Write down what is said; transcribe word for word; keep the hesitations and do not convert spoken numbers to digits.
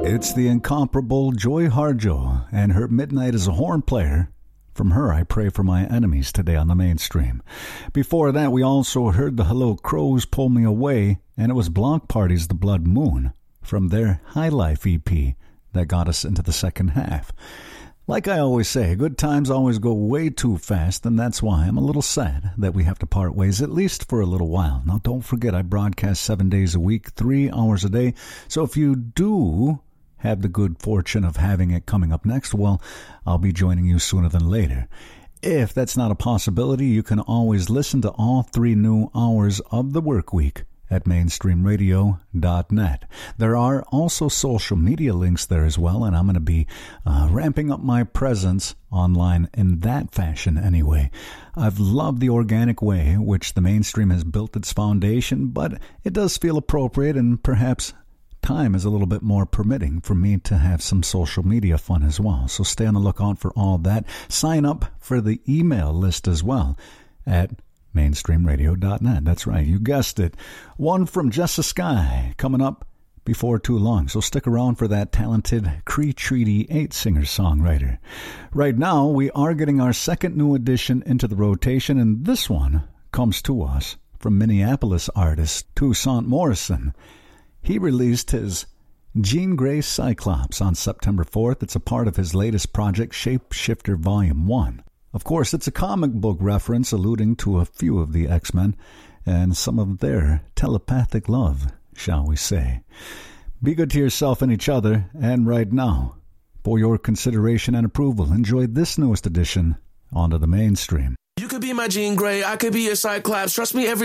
It's the incomparable Joy Harjo and her Midnight as a Horn Player. From her, I Pray for My Enemies today on the mainstream. Before that, we also heard the Hello Crows Pull Me Away, and it was Block Party's The Blood Moon from their High Life E P that got us into the second half. Like I always say, good times always go way too fast, and that's why I'm a little sad that we have to part ways, at least for a little while. Now, don't forget, I broadcast seven days a week, three hours a day, so if you do have the good fortune of having it coming up next, well, I'll be joining you sooner than later. If that's not a possibility, you can always listen to all three new hours of the work week at mainstream radio dot net. There are also social media links there as well, and I'm going to be uh, ramping up my presence online in that fashion anyway. I've loved the organic way in which the mainstream has built its foundation, but it does feel appropriate and perhaps time is a little bit more permitting for me to have some social media fun as well. So stay on the lookout for all that. Sign up for the email list as well at mainstream radio dot net. That's right, you guessed it. One from Jessa Sky coming up before too long. So stick around for that talented Cree Treaty eight singer-songwriter. Right now, we are getting our second new addition into the rotation, and this one comes to us from Minneapolis artist Toussaint Morrison. He released his Jean Grey Cyclops on September fourth. It's a part of his latest project, Shapeshifter Volume one. Of course, it's a comic book reference alluding to a few of the X-Men and some of their telepathic love, shall we say. Be good to yourself and each other, and right now, for your consideration and approval, enjoy this newest edition onto the mainstream. You could be my Jean Grey, I could be your Cyclops. Trust me, every